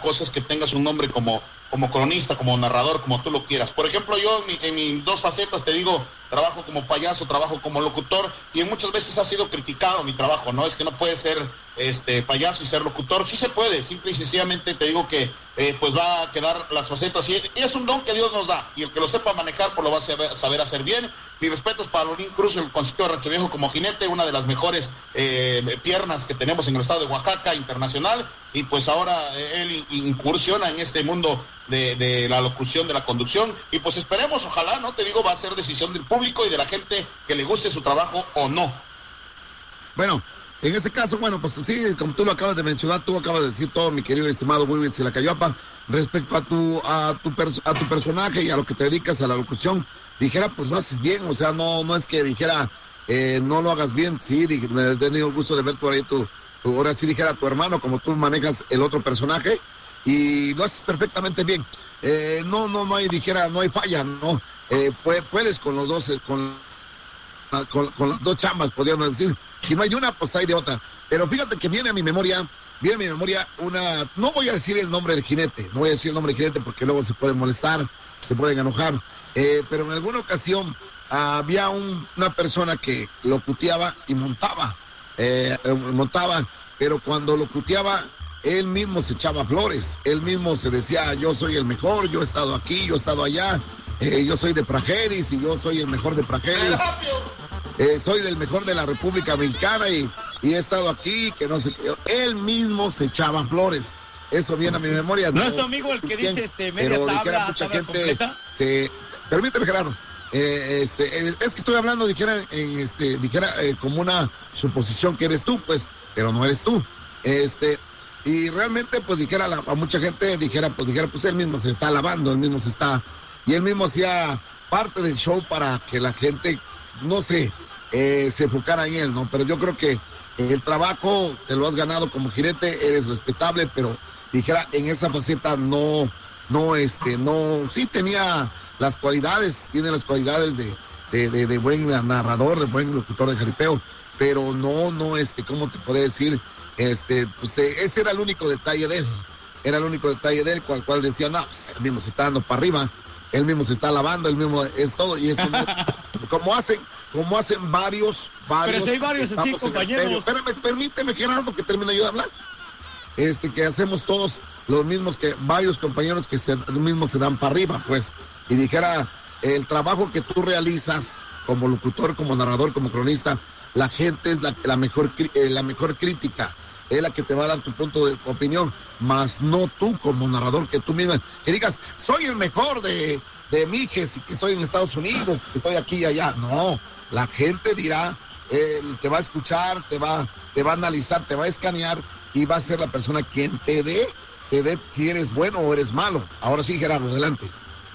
cosa es que tengas un nombre como cronista, como narrador, como tú lo quieras. Por ejemplo, yo en mis dos facetas, te digo, trabajo como payaso, trabajo como locutor, y muchas veces ha sido criticado mi trabajo, ¿no? Es que no puede ser payaso y ser locutor. Sí se puede, simple y sencillamente te digo que pues va a quedar las facetas, y es un don que Dios nos da, y el que lo sepa manejar, pues lo va a saber hacer bien. Mis respetos para Lorín Cruz, el concepto de Rancho Viejo como jinete, una de las mejores piernas que tenemos en el estado de Oaxaca, internacional, y pues ahora él incursiona en este mundo de la locución, de la conducción, y pues esperemos, ojalá, ¿no? Te digo, va a ser decisión del público y de la gente que le guste su trabajo o no. Bueno, en ese caso, bueno, pues sí, como tú lo acabas de mencionar, tú acabas de decir todo, mi querido estimado Wilber Silacayapa, respecto a tu personaje y a lo que te dedicas a la locución, dijera, pues lo haces bien, o sea, no es que dijera, no lo hagas bien, sí, me he tenido el gusto de ver por ahí ahora sí dijera tu hermano, como tú manejas el otro personaje, y lo haces perfectamente bien. No hay, dijera, no hay falla, ¿no? Puedes con los dos, con las dos chambas, podríamos decir. Si no hay una, pues hay de otra. Pero fíjate que viene a mi memoria una, no voy a decir el nombre del jinete, no voy a decir el nombre del jinete porque luego se pueden molestar, se pueden enojar, pero en alguna ocasión había una persona que locuteaba y montaba, pero cuando locuteaba, él mismo se echaba flores, él mismo se decía, yo soy el mejor, yo he estado aquí, yo he estado allá, yo soy de Prajeris y yo soy el mejor de Prajeris, soy del mejor de la República Mexicana y he estado aquí, que no sé qué. Él mismo se echaba flores. Eso viene a mi memoria. ¿No es tu amigo el que dice media pero tabla, mucha tabla gente completa? Permíteme, Gerardo. Es que estoy hablando, dijera como una suposición que eres tú, pues, pero no eres tú. Y realmente, pues, dijera a mucha gente, pues él mismo se está alabando, y él mismo hacía parte del show para que la gente, no sé, se enfocara en él, ¿no? Pero yo creo que el trabajo te lo has ganado como jinete, eres respetable, pero dijera, en esa faceta sí tenía tiene las cualidades de buen narrador, de buen locutor de jaripeo, pero no, ¿cómo te puedo decir? Pues ese era el único detalle de él, cual decía, no, pues él mismo se está dando para arriba, él mismo se está alabando, él mismo es todo, y eso como hacen varios. Pero si hay varios así, compañeros. Espérame, permíteme, Gerardo, que termine yo de hablar. Que hacemos todos los mismos, que varios compañeros que mismos se dan para arriba, pues. Y dijera, el trabajo que tú realizas como locutor, como narrador, como cronista, la gente es la mejor crítica, es la que te va a dar tu punto de opinión, más no tú como narrador, que tú mismo, que digas, soy el mejor de Mijes y que estoy en Estados Unidos, que estoy aquí y allá. No, la gente dirá, te va a escuchar, te va a analizar, te va a escanear y va a ser la persona quien te dé si eres bueno o eres malo. Ahora sí, Gerardo, adelante.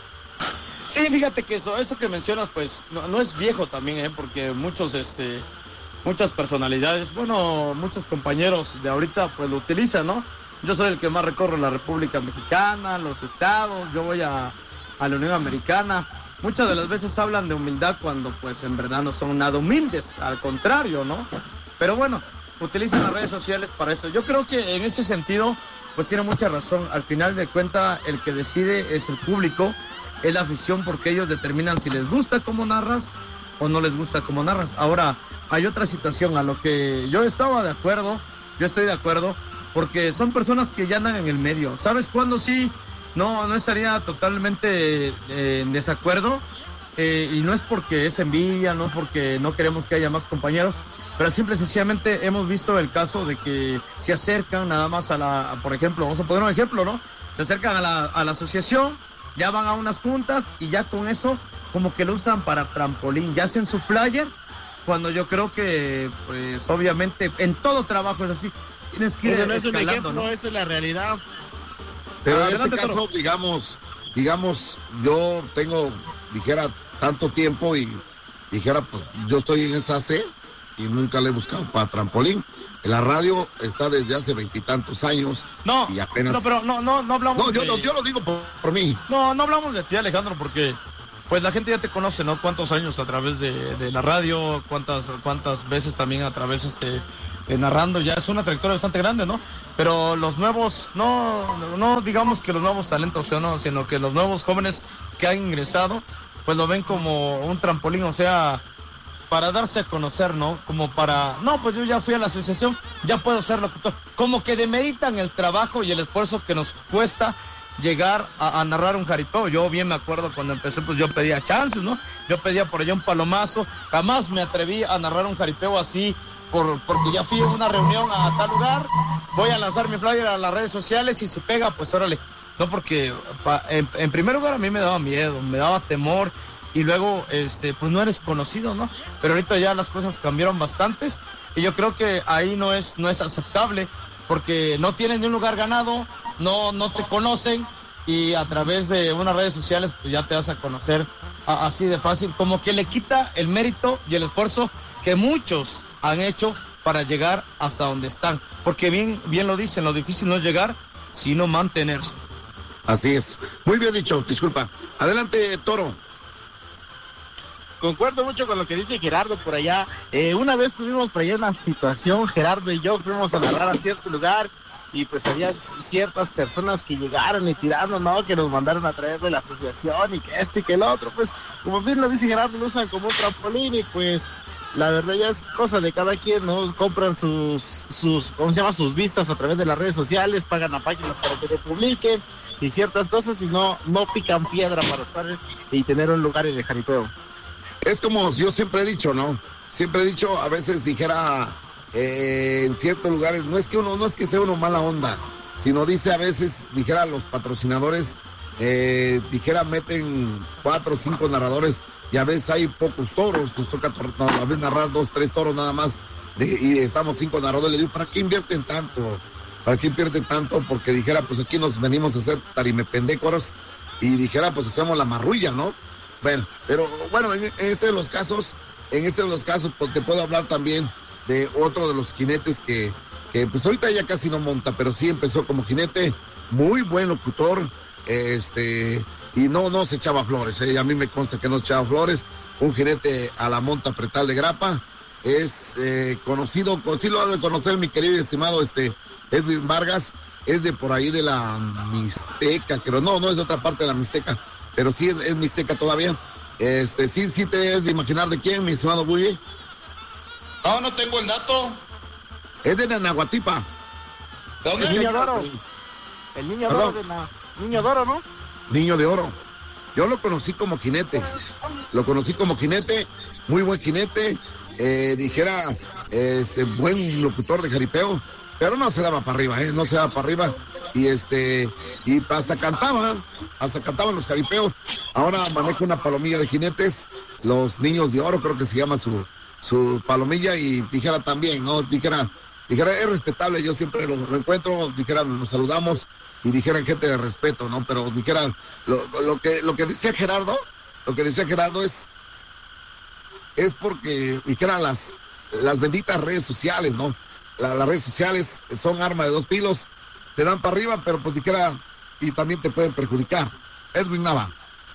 Sí, fíjate que eso que mencionas, pues, no es viejo también, porque muchas personalidades, muchos compañeros de ahorita, pues, lo utilizan, ¿no? Yo soy el que más recorre la República Mexicana, los estados, yo voy a la Unión Americana. Muchas de las veces hablan de humildad cuando, pues, en verdad no son nada humildes, al contrario, ¿no? Pero bueno, utilizan las redes sociales para eso. Yo creo que en ese sentido, pues, tiene mucha razón. Al final de cuentas, el que decide es el público, es la afición, porque ellos determinan si les gusta cómo narras o no les gusta cómo narras. Ahora, hay otra situación a lo que yo estoy de acuerdo, porque son personas que ya andan en el medio. ¿Sabes cuándo sí? No estaría totalmente en desacuerdo, y no es porque es envidia, no porque no queremos que haya más compañeros, pero simple y sencillamente hemos visto el caso de que se acercan nada más por ejemplo, vamos a poner un ejemplo, ¿no? Se acercan a la asociación, ya van a unas juntas y ya con eso como que lo usan para trampolín, ya hacen su flyer, cuando yo creo que, pues, obviamente, en todo trabajo es así, tienes que ir no es un ejemplo, ¿no? Esa es la realidad. Pero en este caso, digamos, yo tengo, dijera, tanto tiempo y dijera, pues, yo estoy en esa C y nunca le he buscado para trampolín. La radio está desde hace 20 y tantos años. No, y apenas... no, pero no hablamos yo lo digo por mí. No hablamos de ti, Alejandro, porque pues la gente ya te conoce, ¿no? Cuántos años a través de la radio, cuántas veces también a través narrando, ya es una trayectoria bastante grande, ¿no? pero los nuevos, no digamos que los nuevos talentos, no, sino que los nuevos jóvenes que han ingresado, pues lo ven como un trampolín, o sea, para darse a conocer, ¿no? Como para, no, pues yo ya fui a la asociación, ya puedo ser locutor. Como que demeritan el trabajo y el esfuerzo que nos cuesta llegar a narrar un jaripeo. Yo bien me acuerdo cuando empecé, pues yo pedía chances, ¿no? Yo pedía por allá un palomazo, jamás me atreví a narrar un jaripeo así, porque ya fui a una reunión a tal lugar, voy a lanzar mi flyer a las redes sociales y si pega, pues órale. No, porque en primer lugar a mí me daba miedo, me daba temor, y luego, pues no eres conocido, ¿no? Pero ahorita ya las cosas cambiaron bastantes, y yo creo que ahí no es aceptable, porque no tienes ni un lugar ganado, no te conocen, y a través de unas redes sociales, pues ya te vas a conocer así de fácil, como que le quita el mérito y el esfuerzo que muchos han hecho para llegar hasta donde están, porque bien lo dicen, lo difícil no es llegar, sino mantenerse. Así es, muy bien dicho, disculpa. Adelante, Toro. Concuerdo mucho con lo que dice Gerardo por allá. Una vez tuvimos por allá una situación, Gerardo y yo fuimos a narrar a cierto lugar y pues había ciertas personas que llegaron y tirando, ¿no? Que nos mandaron a través de la asociación y que y que el otro, pues como bien lo dice Gerardo, lo usan como un trampolín y pues la verdad ya es cosa de cada quien, ¿no? Compran sus ¿cómo se llama? Sus vistas a través de las redes sociales, pagan a páginas para que te publiquen y ciertas cosas y no pican piedra para estar y tener un lugar en el jaripeo. Es como yo siempre he dicho, ¿no? Siempre he dicho, a veces dijera en ciertos lugares, no es que sea uno mala onda, sino dice a veces, dijera los patrocinadores, dijera meten 4 o 5 narradores y a veces hay pocos toros, nos toca a veces narrar 2, 3 toros nada más y estamos 5 narradores, le digo, ¿para qué invierten tanto? ¿Para qué invierten tanto? Porque dijera, pues aquí nos venimos a hacer tarimependécoros y dijera, pues hacemos la marrulla, ¿no? Bueno, pero bueno, en este de los casos, pues te puedo hablar también de otro de los jinetes que pues ahorita ya casi no monta, pero sí empezó como jinete, muy buen locutor, y no se echaba flores, a mí me consta que no se echaba flores, un jinete a la monta pretal de grapa, es conocido, sí lo ha de conocer mi querido y estimado Edwin Vargas, es de por ahí de la Mixteca, creo, no es de otra parte de la Mixteca, pero sí es Mixteca todavía. Sí te es de imaginar de quién, mi estimado Buye. No tengo el dato. Es de Nahuatipa. ¿De dónde? El Niño Doro. El Niño Doro Niño Doro, ¿no? Niño de Oro. Yo lo conocí como jinete. Muy buen jinete. Dijera, buen locutor de jaripeo. Pero no se daba para arriba, no se daba para arriba. Y hasta cantaban los jaripeos. Ahora maneja una palomilla de jinetes, los Niños de Oro, creo que se llama su palomilla, y dijera también, ¿no? Dijera, es respetable, yo siempre lo encuentro, dijera, nos saludamos, y dijeran gente de respeto, ¿no? Pero dijera, lo que decía Gerardo, es porque, dijera, las benditas redes sociales, ¿no? Las redes sociales son arma de 2 filos, te dan para arriba, pero pues dijera, y también te pueden perjudicar. Edwin Nava.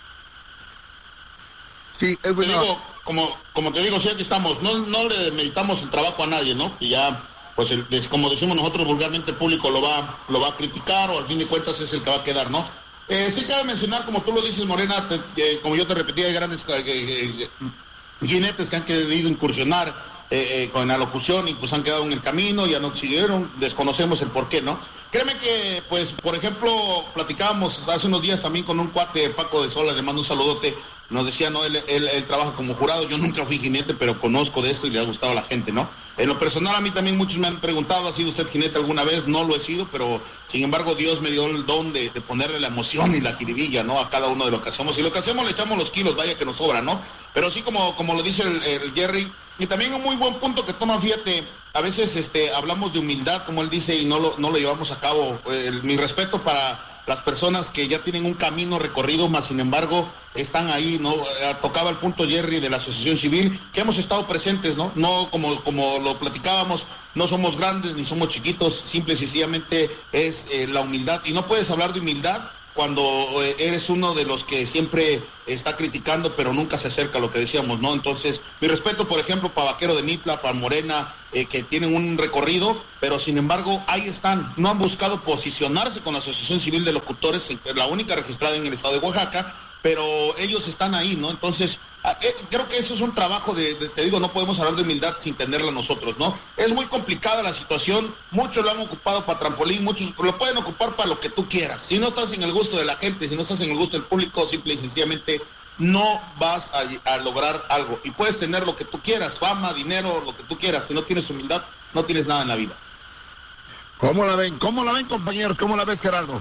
Sí, Edwin Nava. Como te digo, sí, aquí estamos, no le meditamos el trabajo a nadie, ¿no? Y ya, pues como decimos nosotros vulgarmente, el público lo va a criticar, o al fin de cuentas es el que va a quedar, ¿no? Sí cabe mencionar, como tú lo dices, Morena, como yo te repetía, hay grandes jinetes que han querido incursionar con la locución y pues han quedado en el camino, ya no siguieron, desconocemos el por qué, ¿no? Créeme que, pues, por ejemplo, platicábamos hace unos días también con un cuate, Paco de Sola, le mando un saludote, nos decía, ¿no? Él trabaja como jurado, yo nunca fui jinete, pero conozco de esto y le ha gustado a la gente, ¿no? En lo personal, a mí también muchos me han preguntado, ¿ha sido usted jinete alguna vez? No lo he sido, pero sin embargo Dios me dio el don de ponerle la emoción y la jiribilla, ¿no? A cada uno de lo que hacemos. Y lo que hacemos le echamos los kilos, vaya que nos sobra, ¿no? Pero sí, como lo dice el Jerry, y también un muy buen punto que toma, fíjate, a veces hablamos de humildad, como él dice, y no lo llevamos a cabo. Mi respeto para las personas que ya tienen un camino recorrido, más sin embargo están ahí, ¿no? Tocaba el punto Jerry de la Asociación Civil, que hemos estado presentes, ¿no? No como lo platicábamos, no somos grandes ni somos chiquitos, simple y sencillamente es la humildad, y no puedes hablar de humildad cuando eres uno de los que siempre está criticando, pero nunca se acerca a lo que decíamos, ¿no? Entonces, mi respeto, por ejemplo, para Vaquero de Mitla, para Morena, que tienen un recorrido, pero sin embargo, ahí están. No han buscado posicionarse con la Asociación Civil de Locutores, la única registrada en el estado de Oaxaca, pero ellos están ahí, ¿no? Entonces, creo que eso es un trabajo te digo, no podemos hablar de humildad sin tenerla nosotros, ¿no? Es muy complicada la situación, muchos lo han ocupado para trampolín, muchos lo pueden ocupar para lo que tú quieras. Si no estás en el gusto de la gente, si no estás en el gusto del público, simple y sencillamente no vas a lograr algo. Y puedes tener lo que tú quieras, fama, dinero, lo que tú quieras. Si no tienes humildad, no tienes nada en la vida. ¿Cómo la ven, compañeros? ¿Cómo la ves, Gerardo?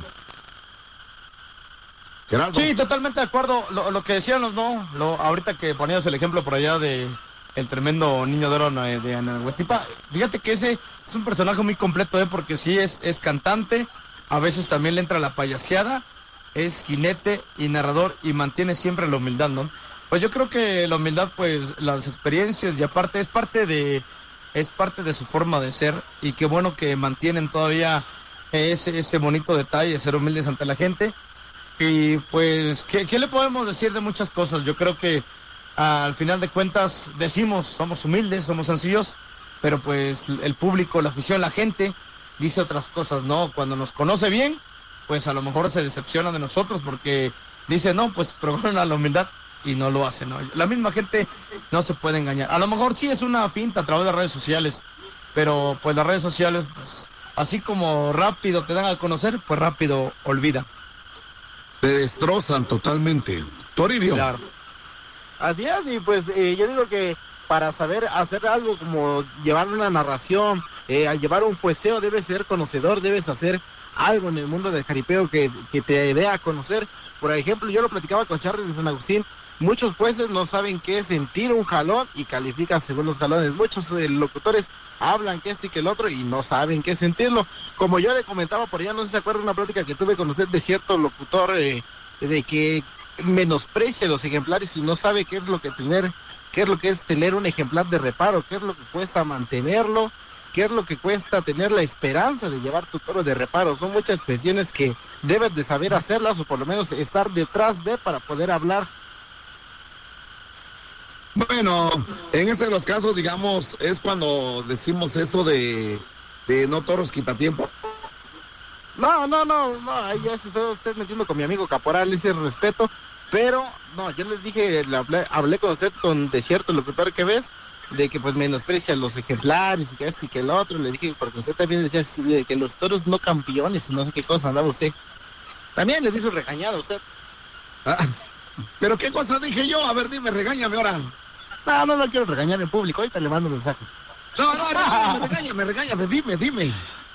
Sí, totalmente de acuerdo. Lo que decían ahorita que ponías el ejemplo por allá de el tremendo niño de oro de Anahuetipa, fíjate que ese es un personaje muy completo, porque sí es cantante, a veces también le entra la payaseada, es jinete y narrador y mantiene siempre la humildad, ¿no? Pues yo creo que la humildad, pues las experiencias y aparte es parte de su forma de ser, y qué bueno que mantienen todavía ese bonito detalle de ser humildes ante la gente. Y pues, ¿qué le podemos decir de muchas cosas? Yo creo que al final de cuentas decimos, somos humildes, somos sencillos, pero pues el público, la afición, la gente dice otras cosas, ¿no? Cuando nos conoce bien, pues a lo mejor se decepciona de nosotros porque dice, no, pues procuran la humildad y no lo hacen, ¿no? La misma gente no se puede engañar. A lo mejor sí es una finta a través de redes sociales, pero pues las redes sociales, pues, así como rápido te dan a conocer, pues rápido olvida. Te destrozan totalmente. Toribio. Claro. Así es, y pues yo digo que para saber hacer algo como llevar una narración, llevar un jueceo, debes ser conocedor, debes hacer algo en el mundo del jaripeo que te dé a conocer. Por ejemplo, yo lo platicaba con Charlie de San Agustín, muchos jueces no saben qué es sentir un jalón y califican según los jalones. Muchos locutores hablan que este y que el otro y no saben qué sentirlo. Como yo le comentaba por allá, no sé si se acuerdan una plática que tuve con usted de cierto locutor de que menosprecia los ejemplares y no sabe qué es lo que es tener un ejemplar de reparo, qué es lo que cuesta mantenerlo, qué es lo que cuesta tener la esperanza de llevar tu toro de reparo. Son muchas cuestiones que debes de saber hacerlas o por lo menos estar detrás de para poder hablar. Bueno, en ese de los casos, digamos, es cuando decimos eso de no toros quita tiempo. No, ahí ya se está usted metiendo con mi amigo Caporal, ese respeto, pero no, yo les dije, hablé con usted de cierto locutor que ves, de que pues menosprecia los ejemplares y que este y que el otro, le dije, porque usted también decía que los toros no campeones y no sé qué cosa andaba usted. También le hizo regañada a usted. ¿Pero qué cosa dije yo? A ver, dime, regáñame ahora. No quiero regañar en público, ahorita le mando un mensaje. Regáñame, dime.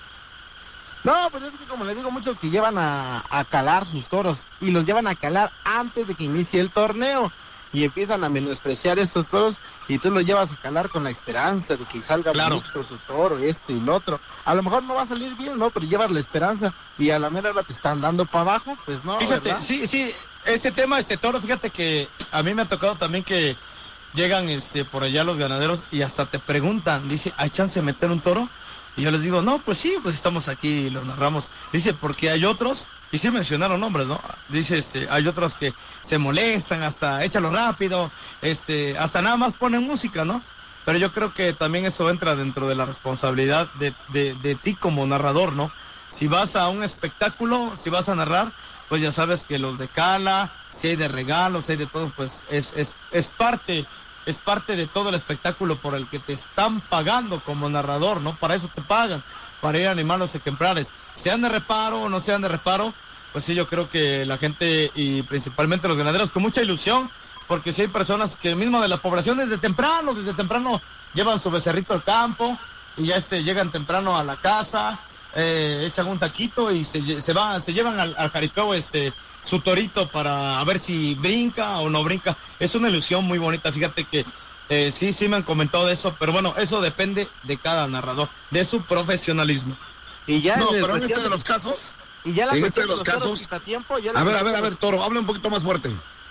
No, pues es que como les digo, muchos que llevan a calar sus toros y los llevan a calar antes de que inicie el torneo y empiezan a menospreciar esos toros y tú los llevas a calar con la esperanza de que salga bonito su toro, esto y lo otro. A lo mejor no va a salir bien, ¿no? Pero llevas la esperanza y a la mera hora te están dando para abajo, pues no, fíjate, ¿verdad? Sí, ese tema, toro, fíjate que a mí me ha tocado también que llegan por allá los ganaderos y hasta te preguntan, dice, ¿hay chance de meter un toro? Y yo les digo, no, pues sí, pues estamos aquí y lo narramos. Dice, porque hay otros, y sí mencionaron nombres, ¿no? Dice, hay otros que se molestan, hasta échalo rápido, hasta nada más ponen música, ¿no? Pero yo creo que también eso entra dentro de la responsabilidad de ti como narrador, ¿no? Si vas a un espectáculo, si vas a narrar, pues ya sabes que los de cala, si hay de regalos, si hay de todo, pues es parte de todo el espectáculo por el que te están pagando como narrador, ¿no? Para eso te pagan, para ir a animar los ejemplares. Sean de reparo o no sean de reparo, pues sí, yo creo que la gente y principalmente los ganaderos con mucha ilusión, porque sí hay personas que mismo de la población desde temprano llevan su becerrito al campo y ya llegan temprano a la casa, echan un taquito y se llevan al jaripeo su torito para ver si brinca o no brinca. Es una ilusión muy bonita, fíjate que sí me han comentado de eso, pero bueno, eso depende de cada narrador, de su profesionalismo. Y ya pero en de los casos, y ya la en cuestión de los casos, tiempo, ya a ver, Toro, habla un poquito más fuerte.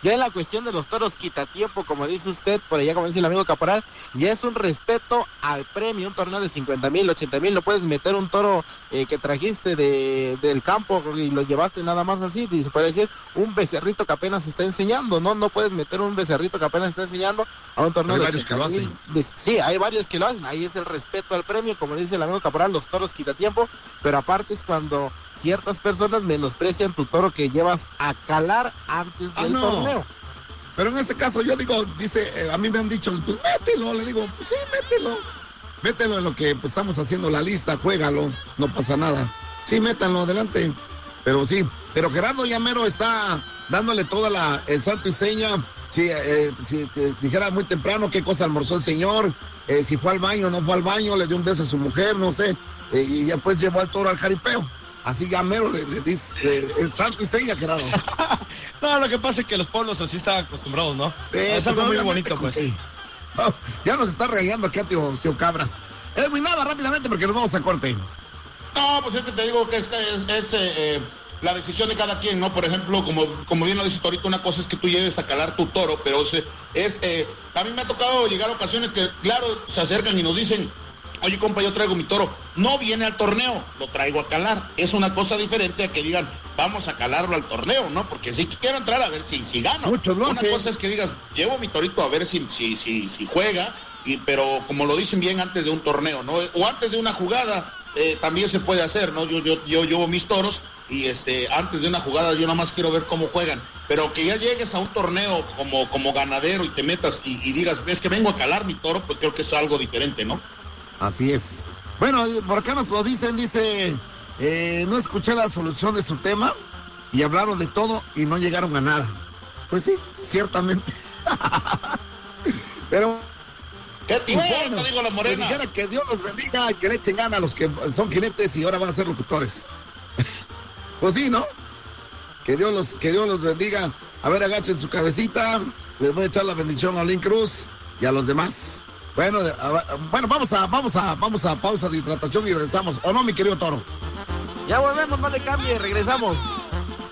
Ya en la cuestión de los toros quitatiempo, como dice usted, por allá como dice el amigo Caporal, ya es un respeto al premio, un torneo de 50,000, 80,000, no puedes meter un toro que trajiste del campo y lo llevaste nada más así, y se puede decir un becerrito que apenas está enseñando, no puedes meter un becerrito que apenas está enseñando a un torneo de 80,000. Sí, hay varios que lo hacen, ahí es el respeto al premio, como dice el amigo Caporal, los toros quitatiempo, pero aparte es cuando ciertas personas menosprecian tu toro que llevas a calar antes del torneo. Pero en este caso yo digo, dice, a mí me han dicho, pues mételo, le digo, pues sí, mételo en lo que pues, estamos haciendo la lista, juégalo, no pasa nada. Sí, métanlo, adelante. Pero sí, pero Gerardo Llamero está dándole toda el santo y seña. Si te dijera muy temprano qué cosa almorzó el señor, si fue al baño o no fue al baño, le dio un beso a su mujer, no sé, y después llevó al toro al jaripeo. Así Llamero le dice el santo y seña, Gerardo. No, lo que pasa es que los pueblos así están acostumbrados, ¿no? Es algo muy bonito, pues. Oh, ya nos está regañando acá, tío Cabras. Edwin Nava, rápidamente, porque nos vamos a corte. No, pues es que te digo que es la decisión de cada quien, ¿no? Por ejemplo, como bien lo dices ahorita, una cosa es que tú lleves a calar tu toro, pero a mí me ha tocado llegar a ocasiones que, claro, se acercan y nos dicen, oye, compa, yo traigo mi toro, no viene al torneo, lo traigo a calar. Es una cosa diferente a que digan, vamos a calarlo al torneo, ¿no? Porque sí quiero entrar a ver si gano. Muchos lo hacen. Una cosa es que digas, llevo mi torito a ver si juega, pero como lo dicen bien, antes de un torneo, ¿no? O antes de una jugada, también se puede hacer, ¿no? Yo llevo mis toros y antes de una jugada yo nada más quiero ver cómo juegan, pero que ya llegues a un torneo como ganadero y te metas y digas, es que vengo a calar mi toro, pues creo que es algo diferente, ¿no? Así es. Bueno, por acá nos lo dicen, no escuché la solución de su tema y hablaron de todo y no llegaron a nada. Pues sí, ciertamente. Pero ¿qué te importa? Digo la morena. Que dijera que Dios los bendiga y que le echen ganas a los que son jinetes y ahora van a ser locutores. Pues sí, ¿no? Que Dios los bendiga. A ver, agachen su cabecita. Les voy a echar la bendición a Lynn Cruz y a los demás. Bueno, vamos a pausa de hidratación y regresamos. ¿O no, mi querido Toro? Ya volvemos, no le cambie, regresamos.